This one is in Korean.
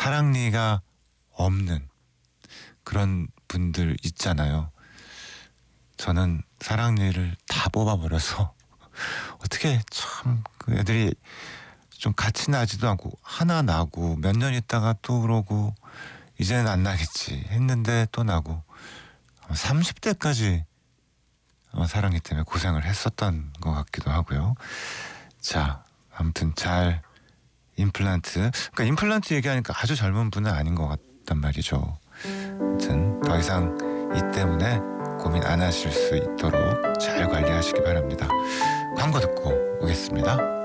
사랑니가 없는 그런 분들 있잖아요. 저는 사랑니를 다 뽑아버려서 어떻게 참 그 애들이 좀 같이 나지도 않고 하나 나고 몇 년 있다가 또 그러고 이제는 안 나겠지 했는데 또 나고 30대까지 사랑니 때문에 고생을 했었던 것 같기도 하고요. 자, 아무튼 잘 그러니까 임플란트 얘기하니까 아주 젊은 분은 아닌 것 같단 말이죠. 아무튼 더 이상 이 때문에 고민 안 하실 수 있도록 잘 관리하시기 바랍니다. 광고 듣고 오겠습니다.